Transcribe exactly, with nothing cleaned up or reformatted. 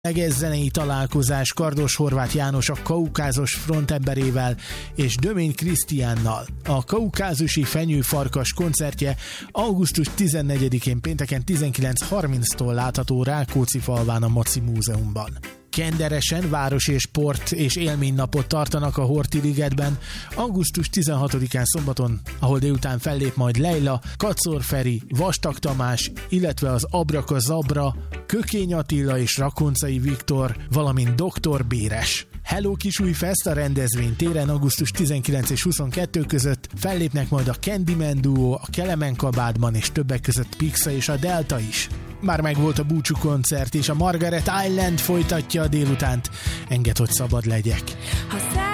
Egész zenei találkozás Kardos Horváth János a Kaukázus frontemberével és Dömény Krisztiánnal. A kaukázusi fenyőfarkas koncertje augusztus tizennegyedikén pénteken tizenkilenc harminctól látható Rákóczifalván a Maci Múzeumban. Kenderesen város és sport és élménynapot tartanak a Horthy ligetben augusztus tizenhatodikán szombaton, ahol délután fellép majd Leila, Kacor Feri, Vastag Tamás, illetve az Abraka Zabra, Kökény Attila és Rakoncai Viktor, valamint doktor Béres. Hello Kisújfest a rendezvény téren augusztus tizenkilencedike és huszonkettő között fellépnek majd a Candyman Duo, a Kelemen Kabádban és többek között Pixa és a Delta is. Már megvolt a búcsú koncert és a Margaret Island folytatja a délutánt. Engedd, hogy szabad legyek.